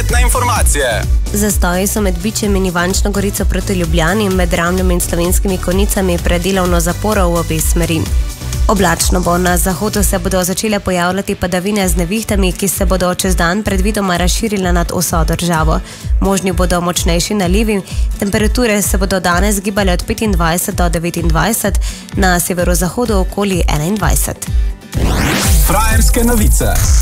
prometne informacije. Zastoji so med Bičem in Ivančno Gorico proti Ljubljani, med Ramljem in Slovenskimi Konjicami predelovno zaporo v obe smeri. Oblačno bo, na zahodu se bodo začele pojavljati padavine z nevihtami, ki se bodo čez dan predvidoma razširile nad vso državo. Možni bodo močnejši nalivi, temperature se bodo danes gibale od 25 do 29, na severozahodu okoli 21. Frajerske novice.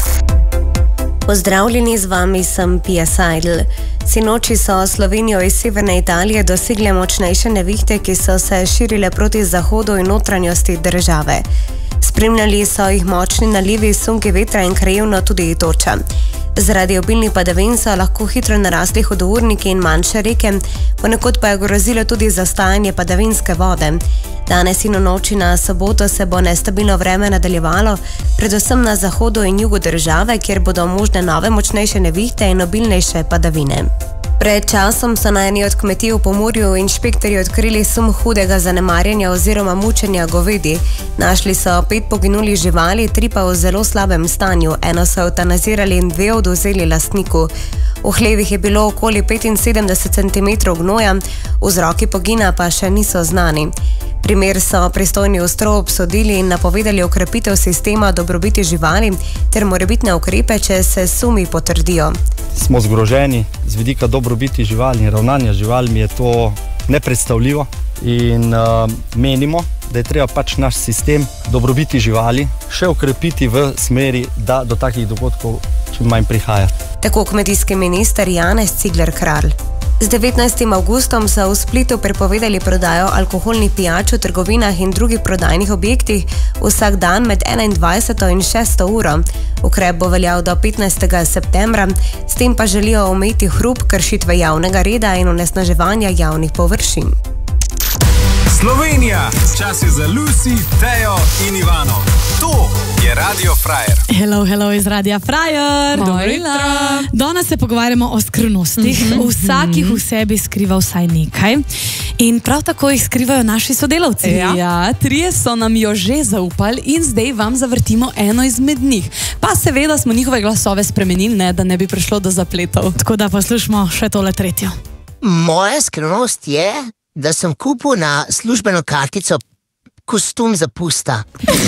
Pozdravljeni, z vami sem Pia Seidl. Sinoči so Slovenijo iz severne Italije dosegle močnejše nevihte, ki so se širile proti zahodu in notranjosti države. Spremljali so jih močni nalivi, sunki vetra in krajevno tudi toča. Zaradi obilnih padavin so lahko hitro narasli hudourniki in manjše reke, ponekod pa je grozilo tudi zastajanje padavinske vode. Danes in v noči na soboto se bo nestabilno vreme nadaljevalo, predvsem na zahodu in jugu države, kjer bodo možne nove močnejše nevihte in obilnejše padavine. Pred časom so na eni od kmetij v Pomurju inšpektorji odkrili sum hudega zanemarjanja oziroma mučenja govedi. Našli so 5 poginulih živali, 3 pa v zelo slabem stanju. Eno so eutanazirali in 2 odvzeli lastniku. V hlevih je bilo okoli 75 cm gnoja, vzroki pogina pa še niso znani. Primer so pristojni ostro obsodili in napovedali okrepitev sistema dobrobiti živali ter morebitne ukrepe, če se sumi potrdijo. Smo zgroženi z vidika dobrobiti živali in ravnanja živalmi, je to nepredstavljivo in menimo, da je treba pač naš sistem dobrobiti živali še okrepiti v smeri, da do takih dogodkov čim manj prihaja. Tako kmetijski minister Janez Cigler Kralj. Z 19. avgustom so v Splitu prepovedali prodajo alkoholnih pijač v trgovinah in drugih prodajnih objektih vsak dan med 21. in 6. uro. Ukrep bo veljal do 15. septembra, s tem pa želijo omejiti hrup, kršitve javnega reda in onesnaževanja javnih površin. Slovenija, čas je za Lucy, Tejo in Ivano. To je Radio Frajer. Hello iz Radia Frajer. Dobro jutro. Danes se pogovarjamo o skrivnostih. Vsakih v sebi skriva vsaj nekaj. In prav tako jih skrivajo naši sodelavci. Ja, 3 so nam jo že zaupali in zdaj vam zavrtimo eno izmed njih. Pa seveda smo njihove glasove spremenili, ne, da ne bi prišlo do zapletov. Tako da poslušamo še tole tretjo. Moja skrivnost je, da sem kupil na službeno kartico kostum za pusta.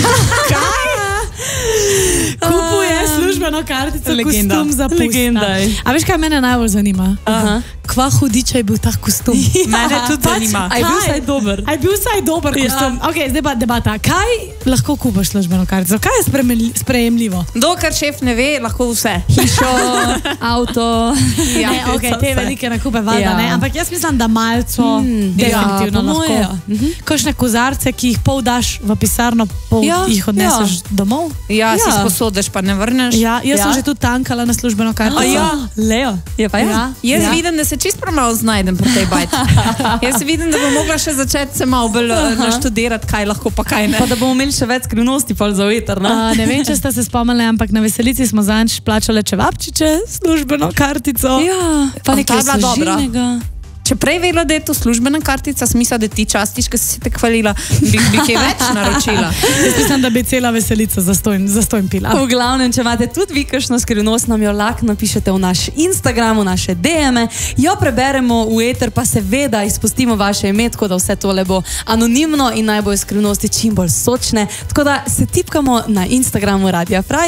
Kupuje službeno kartico, kostum za pusta. Legenda. A veš, kaj mene najbolj zanima? Kva hudiča je bil tak kostum? Mene tudi zanima. A je bil vsaj dober? A je bil vsaj dober kostum? Ok, zdaj pa debata. Kaj lahko kupaš službeno kartico? Kaj je sprejemljivo? Dokler šef ne ve, lahko vse. Hišo, avto. Ja, ne, ok, te velike nakupe valjda, ne? Ampak jaz mislim, da malco definitivno lahko. Kakšne kozarce, ki jih pol daš v pisarno, pol jih odneseš domov? Ja, si sposodeš, pa ne vrneš. Ja, jaz sem že tudi tankala na službeno kartico. Leo. Je pa ja? Jaz vidim, da se čisto premalo znajdem pri tej bajti. Jaz vidim, da bom mogla še začeti se malo bolj naštudirati, kaj lahko pa kaj ne. Pa da bomo imeli še več skrivnosti pol za veter, ne? Ne vem, če ste se spomnili, ampak na veselici smo zanj plačale čevapčiče, službeno kartico. Ja, pa nekaj sožilnega. Če prej vedela, da je to službena kartica, smisla, da ti častiš, ker si se te hvalila, bi kaj več naročila. Jaz mislim, da bi cela veselica zastojn pila. V glavnem, če imate tudi vi kakšno skrivnost, nam jo lahko napišete v naš Instagram, v naše DM-e, jo preberemo v eter, pa seveda izpustimo vaše ime, tako da vse tole bo anonimno in naj bojo skrivnosti čim bolj sočne. Tako da se tipkamo na Instagramu Radia Frajer.